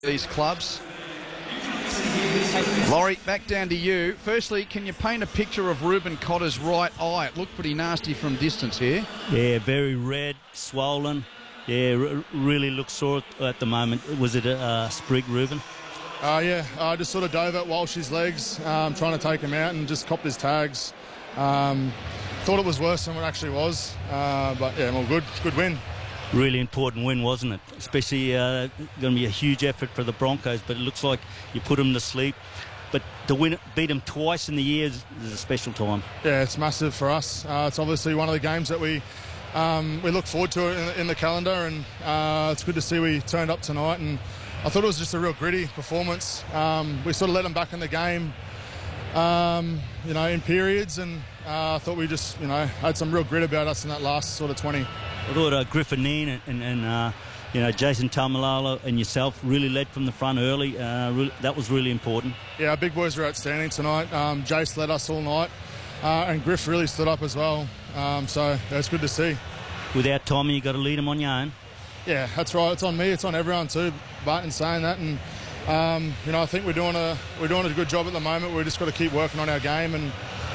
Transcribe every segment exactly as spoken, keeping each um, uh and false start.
these clubs. Laurie, back down to you. Firstly, can you paint a picture of Reuben Cotter's right eye? It looked pretty nasty from distance here. Yeah, very red, swollen. Yeah, really looks sore at the moment. Was it a uh, sprig, Reuben? Uh, yeah, I just sort of dove at Walsh's legs, um, trying to take him out and just copped his tags. Um, thought it was worse than what it actually was, uh, but yeah, well, good, good win. Really important win, wasn't it? Especially uh, going to be a huge effort for the Broncos, but it looks like you put them to sleep. But to win, beat them twice in the year is, is a special time. Yeah, it's massive for us. Uh, it's obviously one of the games that we um, we look forward to in, in the calendar, and uh, it's good to see we turned up tonight. And I thought it was just a real gritty performance. Um, we sort of let them back in the game, um, you know, in periods, and uh, I thought we just, you know, had some real grit about us in that last sort of twenty. I thought uh, Griffin Neen and, and, and uh, you know, Jason Tamalalo and yourself really led from the front early. Uh, really, that was really important. Yeah, our big boys were outstanding tonight. Um, Jace led us all night, uh, and Griff really stood up as well. Um, so yeah, it's good to see. Without Tommy, you got to lead him on your own. Yeah, that's right. It's on me. It's on everyone too. Barton saying that, and um, you know, I think we're doing a we're doing a good job at the moment. We've just got to keep working on our game and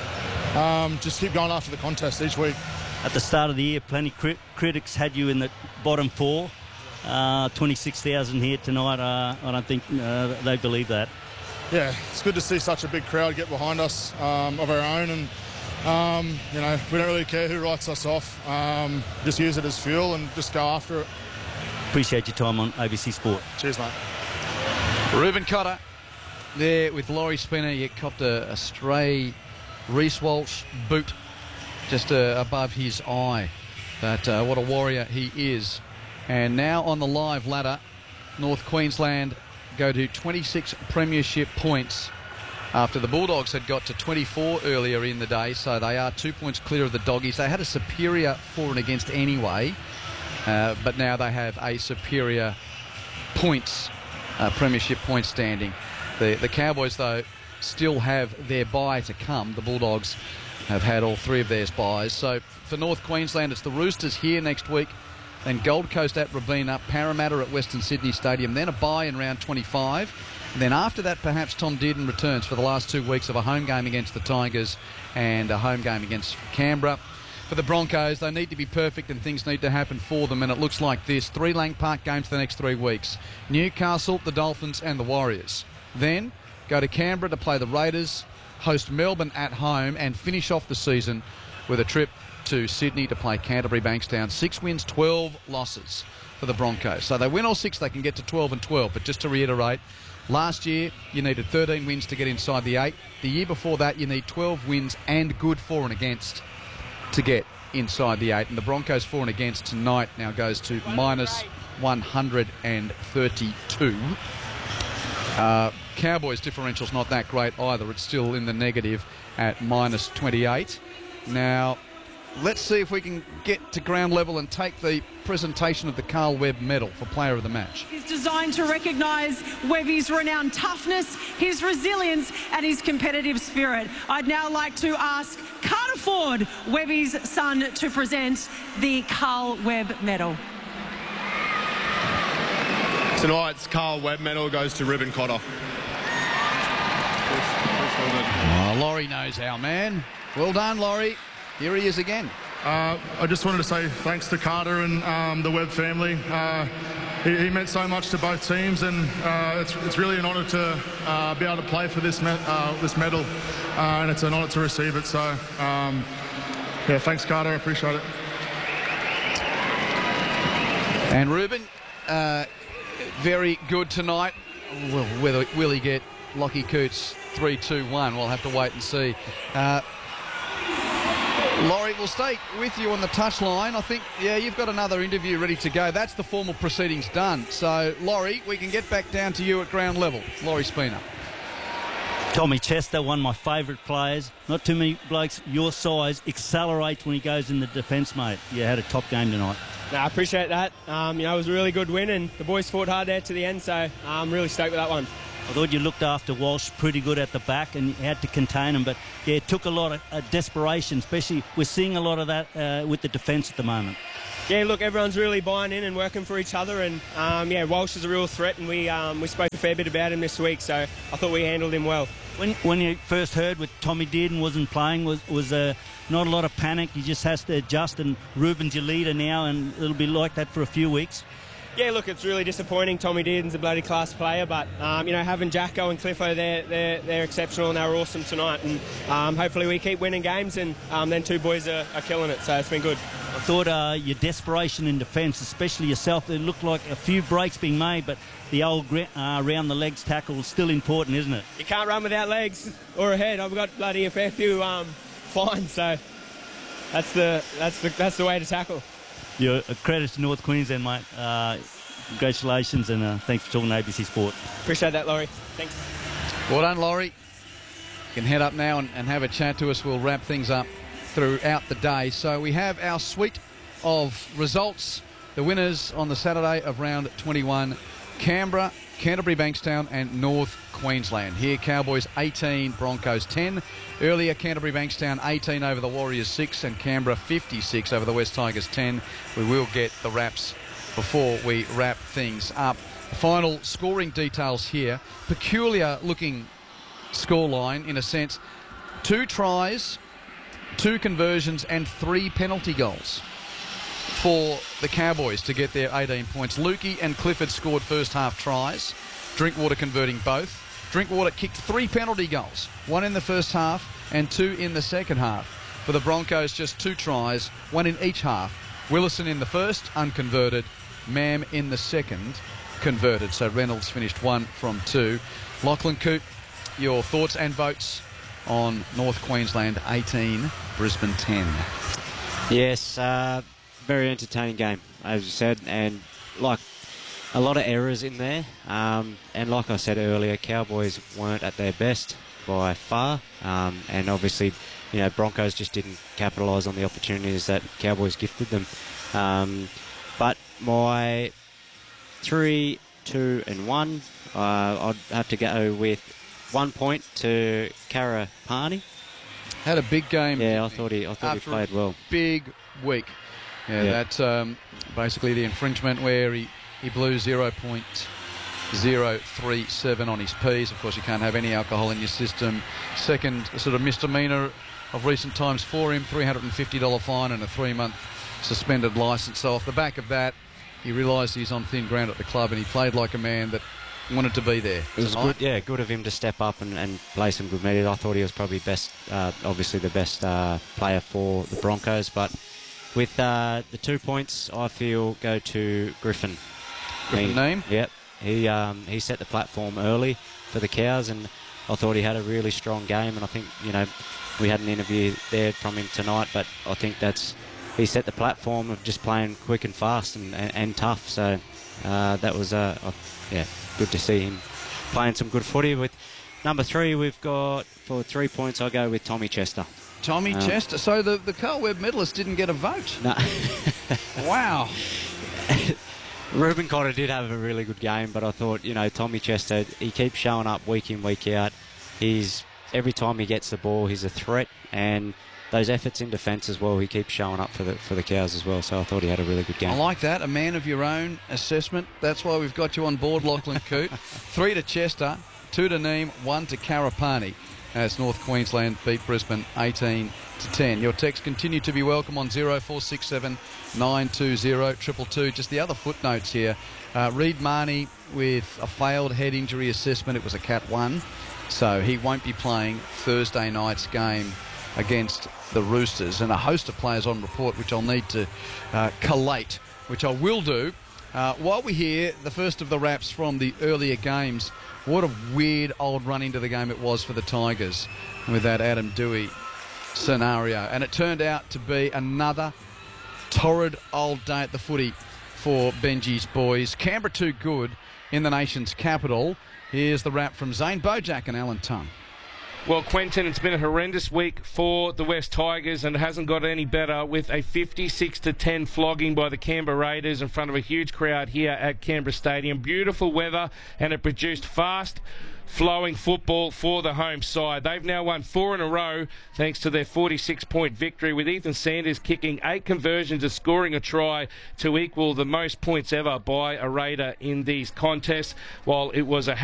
um, just keep going after the contest each week. At the start of the year, plenty crit critics had you in the bottom four. Uh, twenty-six thousand here tonight. Uh, I don't think uh, they believe that. Yeah, it's good to see such a big crowd get behind us um, of our own, and um, you know, we don't really care who writes us off. Um, just use it as fuel and just go after it. Appreciate your time on A B C Sport. Cheers, mate. Reuben Cotter there with Laurie Spinner. You copped a, a stray Reece Walsh boot just uh, above his eye. But uh, what a warrior he is. And now on the live ladder, North Queensland go to twenty-six premiership points after the Bulldogs had got to twenty-four earlier in the day, so they are two points clear of the Doggies. They had a superior for and against anyway, uh, but now they have a superior points, uh, premiership point standing. The, the Cowboys, though, still have their bye to come. The Bulldogs have had all three of their byes. So for North Queensland, it's the Roosters here next week, then Gold Coast at Robina, Parramatta at Western Sydney Stadium, then a bye in round twenty-five. And then after that, perhaps Tom Dearden returns for the last two weeks of a home game against the Tigers and a home game against Canberra. For the Broncos, they need to be perfect and things need to happen for them, and it looks like this. Three Lang Park games for the next three weeks. Newcastle, the Dolphins and the Warriors. Then go to Canberra to play the Raiders, host Melbourne at home, and finish off the season with a trip to Sydney to play Canterbury Bankstown. Six wins, twelve losses for the Broncos. So they win all six, they can get to twelve and twelve. But just to reiterate, last year you needed thirteen wins to get inside the eight. The year before that you need twelve wins and good for and against to get inside the eight. And the Broncos for and against tonight now goes to minus one hundred thirty-two. Uh, Cowboys differential's not that great either. It's still in the negative at minus twenty-eight. Now, let's see if we can get to ground level and take the presentation of the Carl Webb medal for player of the match. It's designed to recognise Webby's renowned toughness, his resilience and his competitive spirit. I'd now like to ask Carter Ford, Webby's son, to present the Carl Webb medal. Tonight's Carl Webb medal goes to Reuben Cotter. Oh, Laurie knows our man. Well done, Laurie. Here he is again. Uh, I just wanted to say thanks to Carter and um, the Webb family. Uh, he, he meant so much to both teams, and uh, it's, it's really an honour to uh, be able to play for this, me uh, this medal, uh, and it's an honour to receive it. So, um, yeah, thanks, Carter. I appreciate it. And Reuben, uh, very good tonight. Well, whether will he get Lockie Coots three two one? We'll have to wait and see. Uh, Laurie, we'll stay with you on the touchline. I think, yeah, you've got another interview ready to go. That's the formal proceedings done. So, Laurie, we can get back down to you at ground level. Laurie Spina. Tommy Chester, one of my favourite players. Not too many blokes your size accelerates when he goes in the defence, mate. You had a top game tonight. No, I appreciate that. Um, you know, it was a really good win, and the boys fought hard there to the end, so I'm really stoked with that one. I thought you looked after Walsh pretty good at the back and you had to contain him, but yeah, it took a lot of uh, desperation, especially we're seeing a lot of that uh, with the defence at the moment. Yeah, look, everyone's really buying in and working for each other, and um, yeah, Walsh is a real threat, and we um, we spoke a fair bit about him this week, so I thought we handled him well. When when you first heard with Tommy Dearden wasn't playing, was was uh, not a lot of panic. He just has to adjust, and Ruben's your leader now, and it'll be like that for a few weeks. Yeah, look, it's really disappointing. Tommy Dearden's a bloody class player, but um, you know, having Jacko and Cliffo, they're they're they're exceptional and they were awesome tonight, and um, hopefully we keep winning games, and um, then two boys are, are killing it, so it's been good. I thought uh, your desperation in defence, especially yourself, it looked like a few breaks being made, but the old uh, round the legs tackle is still important, isn't it? You can't run without legs or a head. I've got bloody a fair few um, fines, so that's the that's the that's the way to tackle. You're a credit to North Queensland, mate. Uh, congratulations, and uh, thanks for talking to A B C Sport. Appreciate that, Laurie. Thanks. Well done, Laurie. You can head up now and, and have a chat to us. We'll wrap things up throughout the day. So we have our suite of results. The winners on the Saturday of round twenty-one, Canberra, Canterbury Bankstown and North Queensland. Here, Cowboys eighteen, Broncos ten. Earlier, Canterbury Bankstown eighteen over the Warriors six and Canberra fifty-six over the West Tigers ten. We will get the wraps before we wrap things up. The final scoring details here. Peculiar looking scoreline in a sense. Two tries, two conversions and three penalty goals for the Cowboys to get their eighteen points. Lukey and Clifford scored first half tries. Drinkwater converting both. Drinkwater kicked three penalty goals, one in the first half and two in the second half. For the Broncos, just two tries, one in each half. Willison in the first, unconverted. Mam in the second, converted. So Reynolds finished one from two. Lachlan Coote, your thoughts and votes on North Queensland eighteen, Brisbane ten. Yes, uh, very entertaining game, as you said, and like a lot of errors in there. Um, and like I said earlier, Cowboys weren't at their best by far, um, and obviously, you know, Broncos just didn't capitalise on the opportunities that Cowboys gifted them. Um, but my three, two, and one, uh, I'd have to go with one point to Kara Parney. Had a big game. Yeah, I thought he, I thought he played well. Big week. Yeah, yeah. that's um, basically the infringement where he, he blew zero point zero three seven on his P's. Of course, you can't have any alcohol in your system. Second sort of misdemeanour of recent times for him, three hundred fifty dollars fine and a three-month suspended licence. So off the back of that, he realised he's on thin ground at the club and he played like a man that wanted to be there. It was tonight. good, yeah, good of him to step up and, and play some good measures. I thought he was probably best, uh, obviously the best uh, player for the Broncos, but with uh, the two points, I feel go to Griffin. Griffin he, name? Yep. He um, he set the platform early for the Cows, and I thought he had a really strong game. And I think, you know, we had an interview there from him tonight, but I think that's he set the platform of just playing quick and fast and, and, and tough. So uh, that was uh, uh, yeah, good to see him playing some good footy. With number three, we've got for three points. I go with Tommy Chester. Tommy um, Chester. So the the Carl Webb medalist didn't get a vote. No. Wow. Ruben Cotter did have a really good game, but I thought, you know, Tommy Chester, he keeps showing up week in, week out. He's every time he gets the ball, he's a threat, and those efforts in defence as well, he keeps showing up for the for the Cows as well. So I thought he had a really good game. I like that, a man of your own assessment. That's why we've got you on board, Lachlan Coote. Three to Chester, two to Neem, one to Karapani, as North Queensland beat Brisbane eighteen to ten. Your texts continue to be welcome on zero four six seven nine two zero triple two. Just the other footnotes here. Uh, Reid Marnie with a failed head injury assessment. It was a Cat one, so he won't be playing Thursday night's game against the Roosters. And a host of players on report, which I'll need to uh, collate, which I will do. Uh, while we hear the first of the wraps from the earlier games, what a weird old run into the game it was for the Tigers with that Adam Dewey scenario. And it turned out to be another torrid old day at the footy for Benji's boys. Canberra too good in the nation's capital. Here's the wrap from Zane Bojack and Alan Tongue. Well, Quentin, it's been a horrendous week for the West Tigers, and it hasn't got any better with a fifty-six to ten flogging by the Canberra Raiders in front of a huge crowd here at Canberra Stadium. Beautiful weather, and it produced fast flowing football for the home side. They've now won four in a row thanks to their forty-six point victory, with Ethan Sanders kicking eight conversions and scoring a try to equal the most points ever by a Raider in these contests. While it was a